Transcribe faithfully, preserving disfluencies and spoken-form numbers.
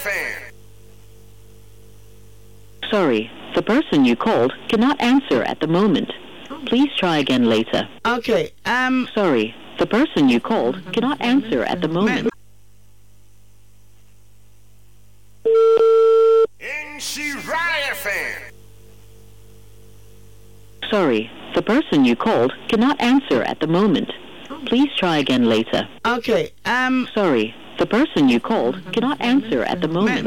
fan. Sorry, the person you called cannot answer at the moment. Please try again later. Okay, um... Sorry, the person you called cannot answer at the moment. Inshiraya fan. Sorry, the person you called cannot answer at the moment. Please try again later. Okay, um... Sorry, the person you called cannot answer at the moment.